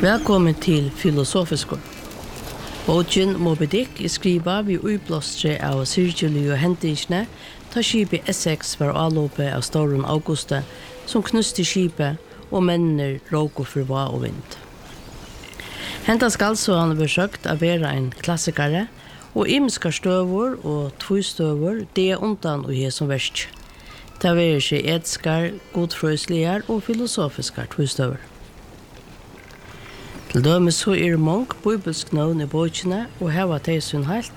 Velkommen til Filosofisko. Bogen Moby Dick er skriva vi uiblåstre av Sirgeli og hendingsne ta skipet Essex var avlåpet av Storm Auguste som knuste skipet og mennene råk og fyrva og vind. Henta skal så han besøkt av være en klassikere og imskar støver og tvøstøver det er undan og er som verst. Det er ikke etskar, godfrøsligar og filosofiskar tvøstøver. Til dømes så er mange bibelsk navn i bøkene og heva til sin helt